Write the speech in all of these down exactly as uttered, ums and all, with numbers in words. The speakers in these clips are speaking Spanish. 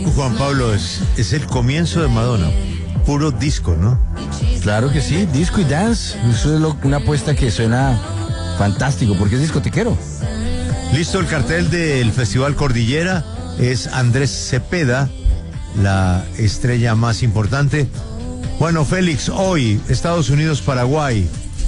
Juan Pablo, es, es el comienzo de Madonna. Puro disco, ¿no? Claro que sí, disco y dance. Eso es lo, una apuesta que suena fantástico, porque es discotequero. Listo el cartel del Festival Cordillera. Es Andrés Cepeda, la estrella más importante. Bueno, Félix, hoy Estados Unidos, Paraguay.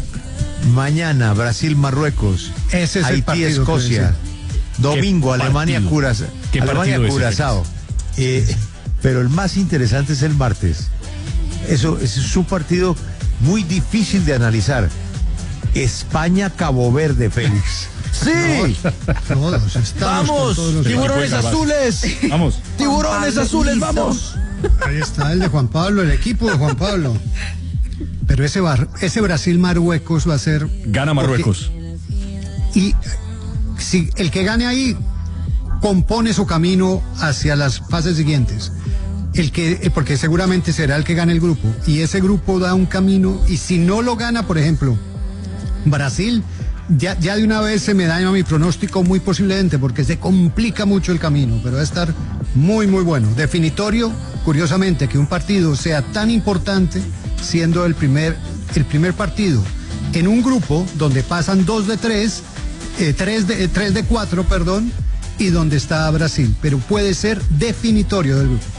Mañana Brasil, Marruecos. Ese es Haití, el partido, Escocia. Domingo, Alemania, Curazao. Alemania, Curazao. Eh, pero el más interesante es el martes. Eso, ese es un partido muy difícil de analizar. España, Cabo Verde, Félix. ¡Sí! Todos estamos ¡Vamos! con todos los ¡Tiburones azules! Vamos. ¡Tiburones azules, vamos! Ahí está el de Juan Pablo, el equipo de Juan Pablo. Pero ese, bar, ese Brasil-Marruecos va a ser... Gana Marruecos. Porque, y si el que gane ahí compone su camino hacia las fases siguientes. El que, porque seguramente será el que gane el grupo. Y ese grupo da un camino. Y si no lo gana, por ejemplo, Brasil, ya, ya de una vez se me daña mi pronóstico muy posiblemente, porque se complica mucho el camino. Pero va a estar muy, muy bueno. Definitorio, curiosamente, que un partido sea tan importante, siendo el primer, el primer partido en un grupo donde pasan dos de tres, eh, tres de, eh, tres de cuatro, perdón, y donde está Brasil. Pero puede ser definitorio del grupo.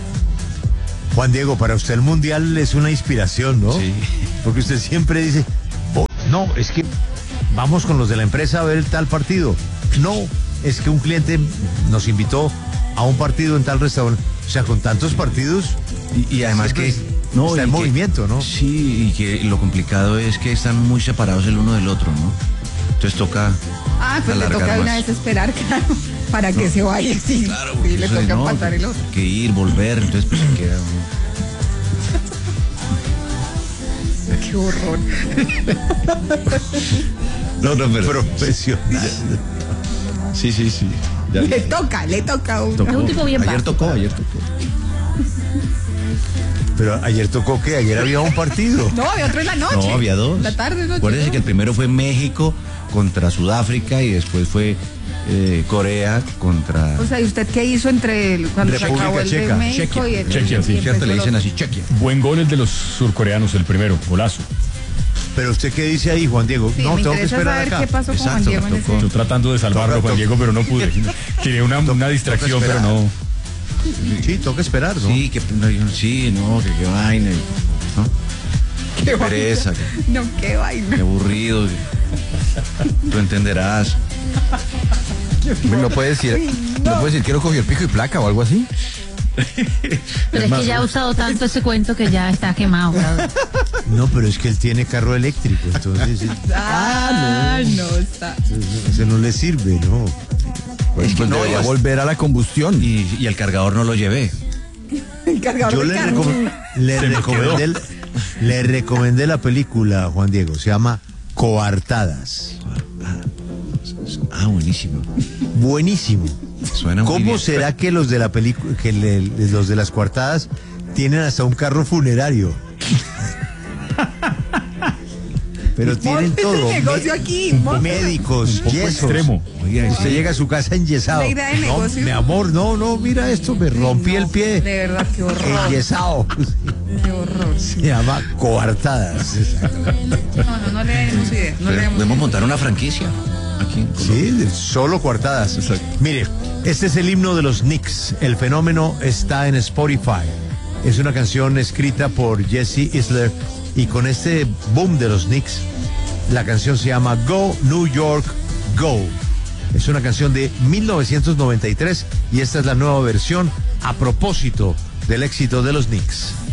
Juan Diego, para usted el Mundial es una inspiración, ¿no? Sí. Porque usted siempre dice, oh, no, es que vamos con los de la empresa a ver el tal partido. No, es que un cliente nos invitó a un partido en tal restaurante. O sea, con tantos partidos... Y, y además que... No, está en que, movimiento, ¿no? Sí, y que lo complicado es que están muy separados el uno del otro, ¿no? Entonces toca... Ah, pues le toca de una vez esperar, claro, para que no. se vaya, sí. Claro, sí, le toca no, empatar el otro. Que ir, volver, entonces pues se queda... Qué horror. No, no, pero... Profesional. Sí, sí, sí. Ya, le ya, toca, le toca a un, tocó. un tipo bien Ayer básico. tocó, ayer tocó. Pero ayer tocó que ayer había un partido. No, había otro en la noche. No, había dos. La tarde, noche. Acuérdense no. que el primero fue México contra Sudáfrica y después fue eh, Corea contra... O sea, ¿y usted qué hizo entre el, cuando República se acabó el Checa. de México Chequia. y el Chequia, sí, y Cierto, le empezó dicen el así, Chequia. Buen gol el de los surcoreanos, el primero, golazo. Pero usted qué dice ahí, Juan Diego. Sí, no, me tengo que interesa esperar saber acá. qué pasó con Juan Exacto, Diego me en tocó. ese... Yo tratando de salvarlo, Toca, Juan Diego, pero no pude. Quería una, una distracción, toca pero esperar. no. Sí, toca esperar, ¿no? Sí, que no, yo- sí, no, que qué vaina, ¿no? Qué Qué vaina. pereza, qué, No, qué vaina. qué aburrido. Tú entenderás. No puede decir, no puede decir que no cogió el pico y placa o algo así. Pero es que ya ha usado tanto ese cuento que ya está quemado. ¿verdad? No, pero es que él tiene carro eléctrico, entonces Ah, no. está. ese no le sirve, ¿no? Pues, pues no, debería es- volver a la combustión. Y, y el cargador no lo llevé. El cargador Yo de le, carro. recom- le Se me recomendé, el- le recomendé la película, Juan Diego, se llama Coartadas. Ah, buenísimo. Buenísimo. Suena muy ¿Cómo bien. será que los de la película, que le- los de las coartadas tienen hasta un carro funerario? Pero tienen Monte todo. ese negocio me- aquí, monte. médicos, Un poco yesos. extremo. Oiga, Usted sí. llega a su casa enyesado. La idea de No, negocio. mi amor, no, no, mira esto, me rompí No, el pie. De verdad, qué horror. Enyesado. Qué horror. Se llama coartadas. No, no, no le demos idea. No le demos Podemos montar una franquicia aquí en Colombia. Sí, de- solo coartadas. Mire, este es el himno de los Knicks. El fenómeno está en Spotify. Es una canción escrita por Jesse Isler y con este boom de los Knicks, la canción se llama Go New York Go. Es una canción de mil novecientos noventa y tres y esta es la nueva versión a propósito del éxito de los Knicks.